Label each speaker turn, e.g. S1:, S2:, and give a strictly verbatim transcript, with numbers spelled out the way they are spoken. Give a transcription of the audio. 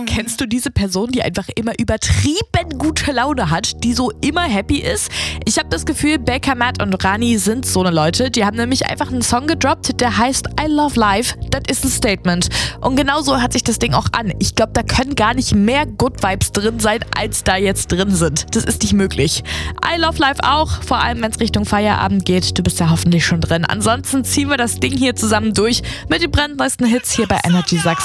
S1: Kennst du diese Person, die einfach immer übertrieben gute Laune hat, die so immer happy ist? Ich habe das Gefühl, Baker, Matt und Rani sind so eine Leute. Die haben nämlich einfach einen Song gedroppt, der heißt I Love Life. Das ist ein Statement. Und genau so hört sich das Ding auch an. Ich glaube, da können gar nicht mehr Good Vibes drin sein, als da jetzt drin sind. Das ist nicht möglich. I Love Life auch, vor allem wenn es Richtung Feierabend geht. Du bist ja hoffentlich schon drin. Ansonsten ziehen wir das Ding hier zusammen durch mit den brandneuesten Hits hier bei Energy Sachsen.